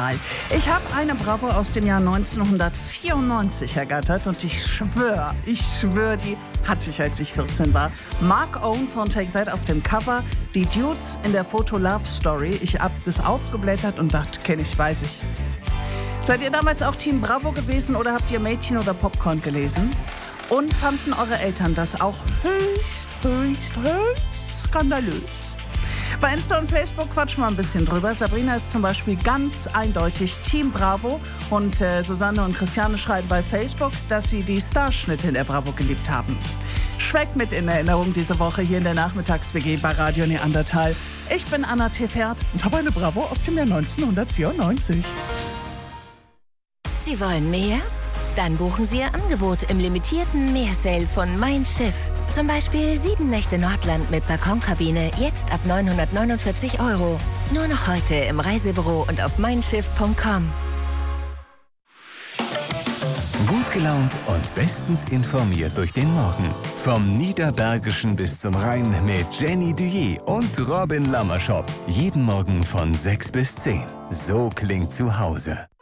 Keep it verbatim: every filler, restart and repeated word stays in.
Neandertal. Ich habe eine Bravo aus dem Jahr neunzehnhundertvierundneunzig ergattert und ich schwöre, ich schwöre, die hatte ich, als ich vierzehn war. Mark Owen von Take That auf dem Cover, die Dudes in der Foto Love Story. Ich hab das aufgeblättert und dachte, kenn ich, weiß ich. Seid ihr damals auch Team Bravo gewesen oder habt ihr Mädchen oder Popcorn gelesen? Und fanden eure Eltern das auch höchst, höchst, höchst skandalös? Bei Insta und Facebook quatschen wir ein bisschen drüber. Sabrina ist zum Beispiel ganz eindeutig Team Bravo und äh, Susanne und Christiane schreiben bei Facebook, dass sie die Starschnitte in der Bravo geliebt haben. Schweckt mit in Erinnerung diese Woche hier in der Nachmittags-W G bei Radio Neandertal. Ich bin Anna Tefert und habe eine Bravo aus dem Jahr neunzehnhundertvierundneunzig. Sie wollen mehr? Dann buchen Sie Ihr Angebot im limitierten Meersale von Mein Schiff. Zum Beispiel sieben Nächte Nordland mit Balkonkabine, jetzt ab neunhundertneunundvierzig Euro. Nur noch heute im Reisebüro und auf mein schiff punkt com. Gut gelaunt und bestens informiert durch den Morgen. Vom Niederbergischen bis zum Rhein mit Jenny Duyé und Robin Lammerschop. Jeden Morgen von sechs bis zehn. So klingt zu Hause.